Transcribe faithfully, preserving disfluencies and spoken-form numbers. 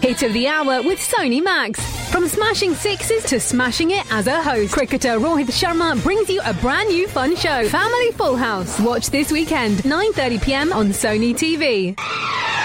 Hit of the hour with Sony Max. From smashing sixes to smashing it as a host, cricketer Rohit Sharma brings you a brand new fun show, Family Full House. Watch this weekend, nine thirty p m on Sony T V.